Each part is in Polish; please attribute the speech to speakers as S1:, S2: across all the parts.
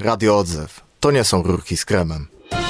S1: Radio Odzew. To nie są rurki z kremem.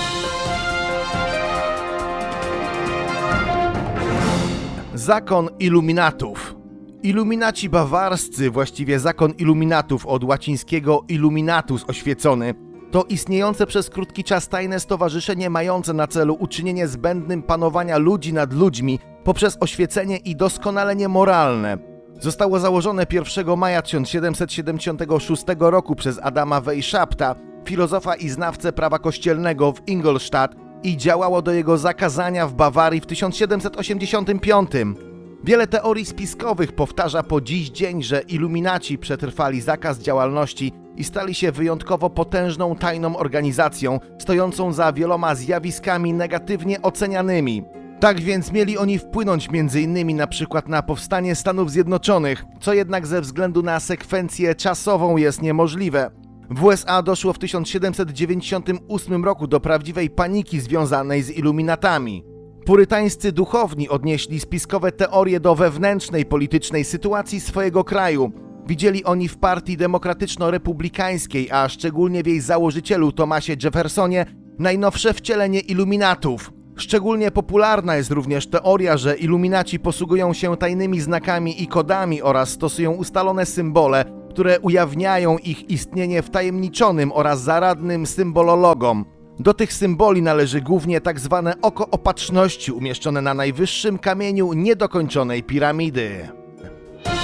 S2: Zakon iluminatów. Iluminaci bawarscy, właściwie zakon iluminatów od łacińskiego illuminatus, oświecony, to istniejące przez krótki czas tajne stowarzyszenie mające na celu uczynienie zbędnym panowania ludzi nad ludźmi poprzez oświecenie i doskonalenie moralne. Zostało założone 1 maja 1776 roku przez Adama Weishaupta, filozofa i znawcę prawa kościelnego w Ingolstadt, i działało do jego zakazania w Bawarii w 1785. Wiele teorii spiskowych powtarza po dziś dzień, że iluminaci przetrwali zakaz działalności i stali się wyjątkowo potężną tajną organizacją, stojącą za wieloma zjawiskami negatywnie ocenianymi. Tak więc mieli oni wpłynąć m.in. na przykład na powstanie Stanów Zjednoczonych, co jednak ze względu na sekwencję czasową jest niemożliwe. W USA doszło w 1798 roku do prawdziwej paniki związanej z iluminatami. Purytańscy duchowni odnieśli spiskowe teorie do wewnętrznej politycznej sytuacji swojego kraju. Widzieli oni w partii demokratyczno-republikańskiej, a szczególnie w jej założycielu Thomasie Jeffersonie, najnowsze wcielenie iluminatów. Szczególnie popularna jest również teoria, że iluminaci posługują się tajnymi znakami i kodami oraz stosują ustalone symbole, które ujawniają ich istnienie wtajemniczonym oraz zaradnym symbolologom. Do tych symboli należy głównie tzw. oko opatrzności umieszczone na najwyższym kamieniu niedokończonej piramidy.